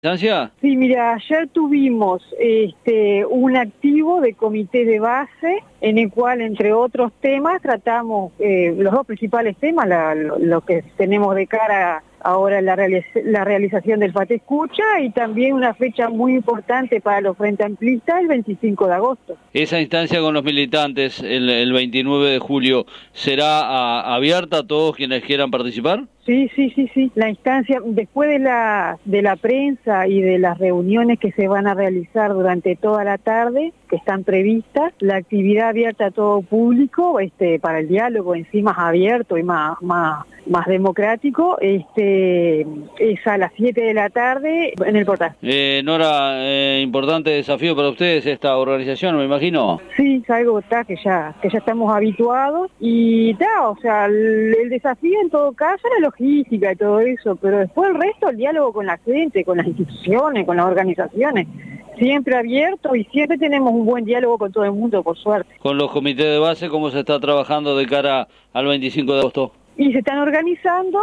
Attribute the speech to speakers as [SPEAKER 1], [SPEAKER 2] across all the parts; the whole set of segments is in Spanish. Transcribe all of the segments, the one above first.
[SPEAKER 1] ¿Instancia?
[SPEAKER 2] Sí, mira, ayer tuvimos un activo de comité de base en el cual, entre otros temas, tratamos los dos principales temas, lo que tenemos de cara ahora la realización del FATE Escucha y también una fecha muy importante para los Frente Amplistas, el 25 de agosto.
[SPEAKER 1] Esa instancia con los militantes el 29 de julio, ¿será abierta a todos quienes quieran participar?
[SPEAKER 2] Sí. La instancia, después de la prensa y de las reuniones que se van a realizar durante toda la tarde, que están previstas, la actividad abierta a todo público, para el diálogo en sí más abierto y más democrático, es a las 7 de la tarde en el portal.
[SPEAKER 1] Nora, importante desafío para ustedes esta organización, me imagino.
[SPEAKER 2] Sí, es algo que ya estamos habituados y el desafío en todo caso es la logística y todo eso, pero después el resto, el diálogo con la gente, con las instituciones, con las organizaciones, siempre abierto y siempre tenemos un buen diálogo con todo el mundo, por suerte.
[SPEAKER 1] Con los comités de base, ¿cómo se está trabajando de cara al 25 de agosto?
[SPEAKER 2] Y se están organizando,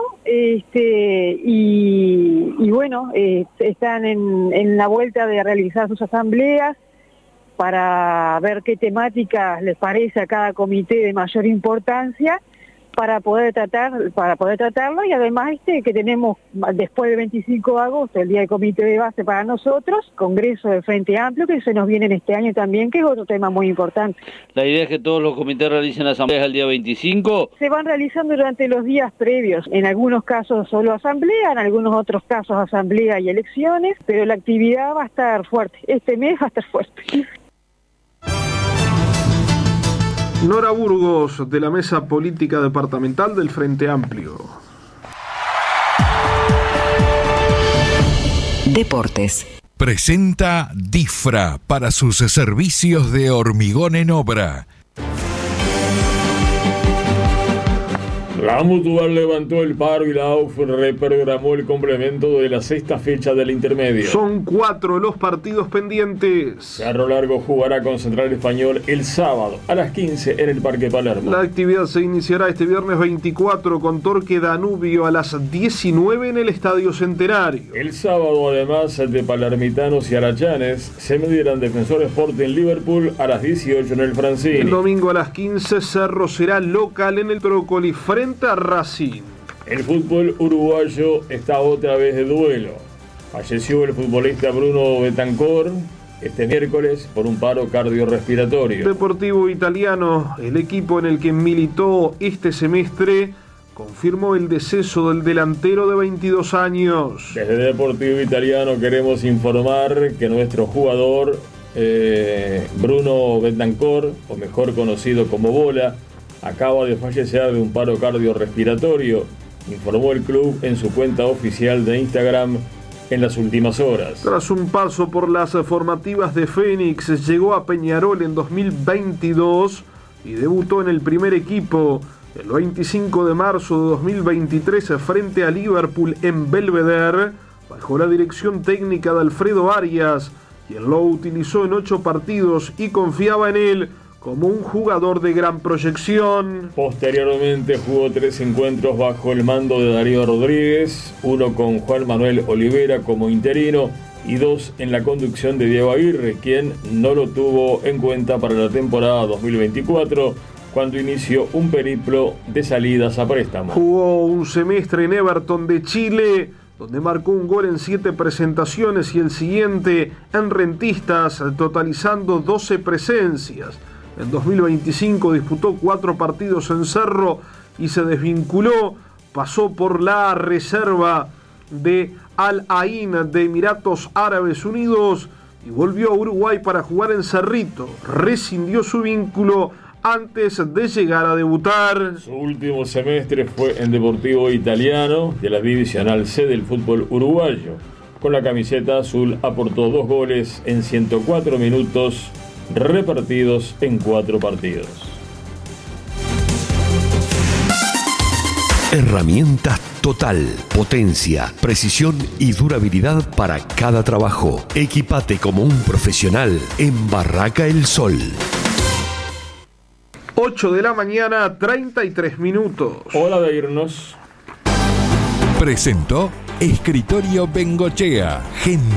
[SPEAKER 2] están en la vuelta de realizar sus asambleas para ver qué temáticas les parece a cada comité de mayor importancia para poder tratarlo, y además que tenemos después del 25 de agosto, el día del comité de base para nosotros, Congreso del Frente Amplio, que se nos viene en este año también, que es otro tema muy importante.
[SPEAKER 1] La idea es que todos los comités realicen asambleas el día 25.
[SPEAKER 2] Se van realizando durante los días previos, en algunos casos solo asamblea, en algunos otros casos asamblea y elecciones, pero la actividad va a estar fuerte, este mes va a estar fuerte.
[SPEAKER 3] Nora Burgos, de la Mesa Política Departamental del Frente Amplio.
[SPEAKER 4] Deportes.
[SPEAKER 5] Presenta DIFRA para sus servicios de hormigón en obra.
[SPEAKER 6] La Mutual levantó el paro y la AUF reprogramó el complemento de la sexta fecha del intermedio.
[SPEAKER 3] Son 4 los partidos pendientes.
[SPEAKER 6] Cerro Largo jugará con Central Español el sábado a las 15 en el Parque Palermo.
[SPEAKER 3] La actividad se iniciará este viernes 24 con Torque Danubio a las 19 en el Estadio Centenario.
[SPEAKER 6] El sábado, además de palermitanos y arachanes, se medirán Defensor Sporting Liverpool a las 18 en el Francini.
[SPEAKER 3] El domingo a las 15 Cerro será local en el Trócoli frente a Racing.
[SPEAKER 6] El fútbol uruguayo está otra vez de duelo. Falleció el futbolista Bruno Betancor este miércoles por un paro cardiorrespiratorio.
[SPEAKER 3] Deportivo Italiano, el equipo en el que militó este semestre, confirmó el deceso del delantero de 22 años.
[SPEAKER 6] Desde Deportivo Italiano queremos informar que nuestro jugador Bruno Betancor, o mejor conocido como Bola, acaba de fallecer de un paro cardiorrespiratorio, informó el club en su cuenta oficial de Instagram en las últimas horas.
[SPEAKER 3] Tras un paso por las formativas de Fénix, llegó a Peñarol en 2022 y debutó en el primer equipo el 25 de marzo de 2023 frente a Liverpool en Belvedere, bajo la dirección técnica de Alfredo Arias, quien lo utilizó en 8 partidos y confiaba en él como un jugador de gran proyección.
[SPEAKER 6] Posteriormente jugó 3 encuentros bajo el mando de Darío Rodríguez, uno con Juan Manuel Olivera como interino y 2 en la conducción de Diego Aguirre, quien no lo tuvo en cuenta para la temporada 2024, cuando inició un periplo de salidas a préstamo.
[SPEAKER 3] Jugó un semestre en Everton de Chile, donde marcó un gol en 7 presentaciones y el siguiente en Rentistas, totalizando 12 presencias. En 2025 disputó 4 partidos en Cerro y se desvinculó, pasó por la reserva de Al Ain de Emiratos Árabes Unidos y volvió a Uruguay para jugar en Cerrito. Rescindió su vínculo antes de llegar a debutar.
[SPEAKER 6] Su último semestre fue en Deportivo Italiano de la Divisional C del fútbol uruguayo. Con la camiseta azul aportó 2 goles en 104 minutos repartidos en 4 partidos.
[SPEAKER 4] Herramientas Total, potencia, precisión y durabilidad para cada trabajo. Equípate como un profesional en Barraca El Sol.
[SPEAKER 3] 8 de la mañana, 33 minutos.
[SPEAKER 6] Hora de irnos.
[SPEAKER 5] Presentó Escritorio Bengochea.